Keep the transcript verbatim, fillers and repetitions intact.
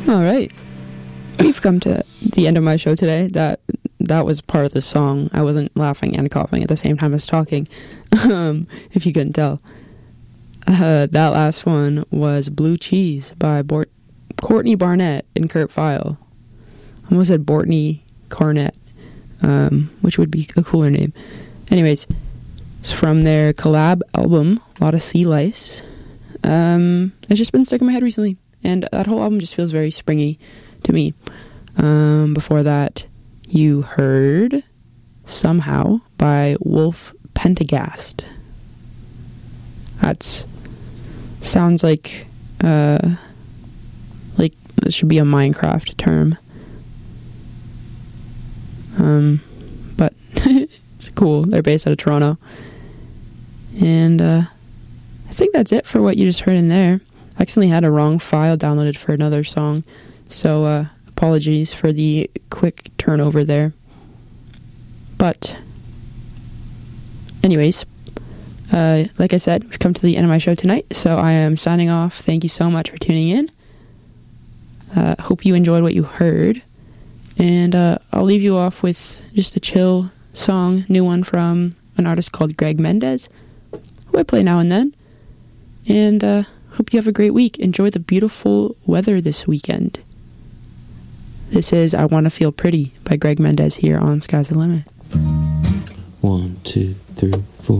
All right. We've come to the end of my show today. That that was part of the song. I wasn't laughing and coughing at the same time as talking, um, if you couldn't tell. Uh, that last one was Blue Cheese by Bort- Courtney Barnett and Kurt Vile. I almost said Bortney Cornett, um, which would be a cooler name. Anyways, it's from their collab album, A Lot of Sea Lice. Um, it's just been stuck in my head recently, and that whole album just feels very springy to me. Um, before that, you heard Somehow by Wolf Pentagast. That's sounds like uh, like this should be a Minecraft term. Um, but it's cool. They're based out of Toronto, and uh, I think that's it for what you just heard in there. I accidentally had a wrong file downloaded for another song, so uh, apologies for the quick turnover there. But anyways, uh, like I said, we've come to the end of my show tonight, so I am signing off. Thank you so much for tuning in. Uh, hope you enjoyed what you heard, and uh, I'll leave you off with just a chill song, new one from an artist called Greg Mendez, who I play now and then. And uh, hope you have a great week. Enjoy the beautiful weather this weekend. This is I Want to Feel Pretty by Greg Mendez here on Sky's the Limit. One, two, three, four.